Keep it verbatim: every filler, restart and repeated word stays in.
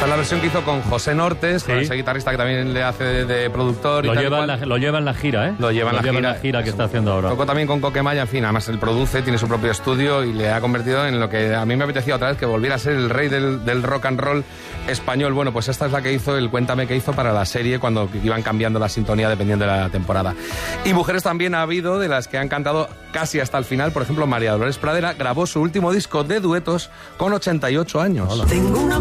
es la versión que hizo con José Nortes, Sí. con ese guitarrista que también le hace de, de productor. Lo y tal y lleva, en cual. la, lo lleva en la gira, ¿eh? Lo lleva en la gira. en la gira que está haciendo ahora. Tocó también con Coquemaya, en fin, además él produce, tiene su propio estudio y le ha convertido en lo que a mí me apetecía otra vez, que volviera a ser el rey del, del rock and roll español. Bueno, pues esta es la que hizo, el Cuéntame que hizo para la serie, cuando iban cambiando la sintonía dependiendo de la temporada. Y mujeres también ha habido, de las que han cantado casi hasta el final. Por ejemplo, María Dolores Pradera grabó su último disco de duetos con ochenta y ocho años. Tengo una